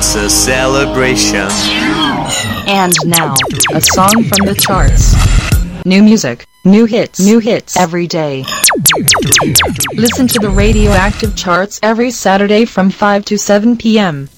It's a celebration. And now, a song from the charts. New music, new hits every day. Listen to the Radioactive Charts every Saturday from 5 to 7 p.m.